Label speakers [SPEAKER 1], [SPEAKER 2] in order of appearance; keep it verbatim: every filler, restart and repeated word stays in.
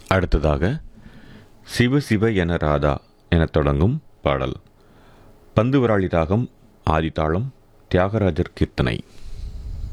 [SPEAKER 1] அடுத்ததாக சிவ சிவ என ராதா என தொடங்கும் பாடல். பந்துவராளி ராகம், ஆதிதாளம், தியாகராஜர் கீர்த்தனை.